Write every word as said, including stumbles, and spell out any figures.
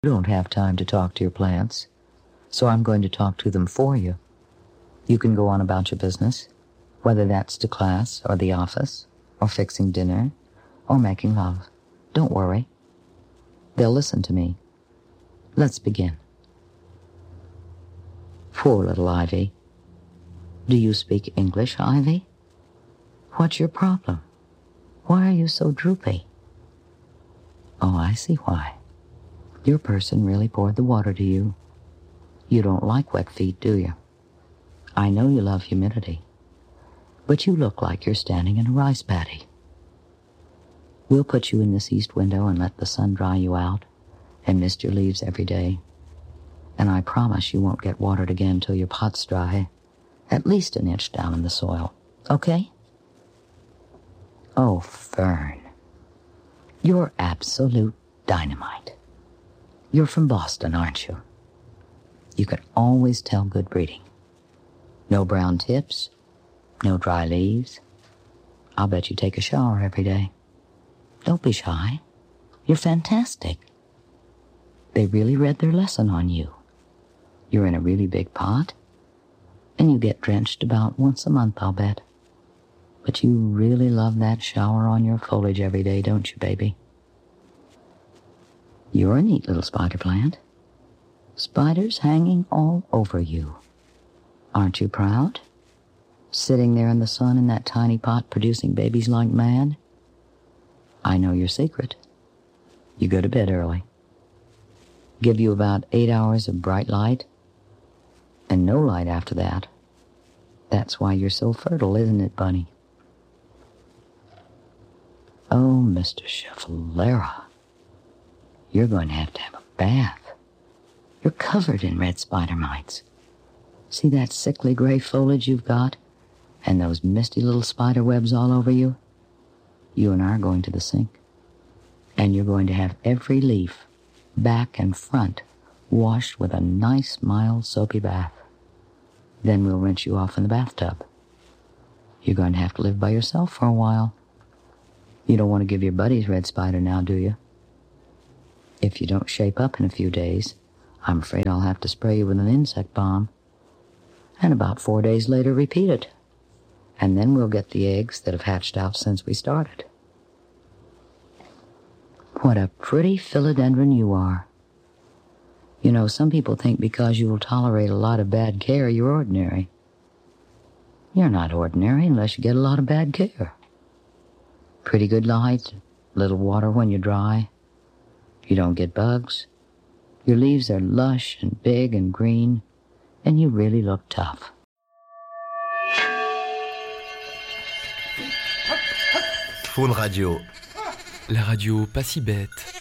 You don't have time to talk to your plants, so I'm going to talk to them for you. You can go on about your business, whether that's to class or the office, or fixing dinner, or making love. Don't worry. They'll listen to me. Let's begin. Poor little Ivy. Do you speak English, Ivy? What's your problem? Why are you so droopy? Oh, I see why. Your person really poured the water to you. You don't like wet feet, do you? I know you love humidity, but you look like you're standing in a rice paddy. We'll put you in this east window and let the sun dry you out and mist your leaves every day. And I promise you won't get watered again till your pot's dry, at least an inch down in the soil. Okay? Oh, Fern, you're absolute dynamite. You're from Boston, aren't you? You can always tell good breeding. No brown tips, no dry leaves. I'll bet you take a shower every day. Don't be shy. You're fantastic. They really read their lesson on you. You're in a really big pot, and you get drenched about once a month, I'll bet. But you really love that shower on your foliage every day, don't you, baby? You're a neat little spider plant. Spiders hanging all over you. Aren't you proud? Sitting there in the sun in that tiny pot producing babies like mad? I know your secret. You go to bed early. Give you about eight hours of bright light, and no light after that. That's why you're so fertile, isn't it, Bunny? Oh, Mister Schefflera, you're going to have to have a bath. You're covered in red spider mites. See that sickly gray foliage you've got, and those misty little spider webs all over you? You and I are going to the sink, and you're going to have every leaf, back and front, washed with a nice, mild, soapy bath. Then we'll rinse you off in the bathtub. You're going to have to live by yourself for a while. You don't want to give your buddies red spider now, do you? If you don't shape up in a few days, I'm afraid I'll have to spray you with an insect bomb. And about four days later, repeat it. And then we'll get the eggs that have hatched out since we started. What a pretty philodendron you are. You know, some people think because you will tolerate a lot of bad care, you're ordinary. You're not ordinary unless you get a lot of bad care. Pretty good light, little water when you're dry. You don't get bugs. Your leaves are lush and big and green, and you really look tough. Faune Radio. La radio pas si bête.